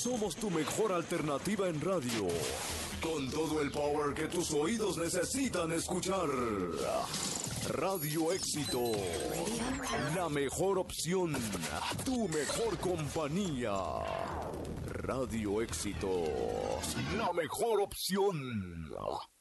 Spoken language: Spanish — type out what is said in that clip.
Somos tu mejor alternativa en radio. Con todo el power que tus oídos necesitan escuchar. Radio Éxito. La mejor opción. Tu mejor compañía. Radio Éxitos. La mejor opción.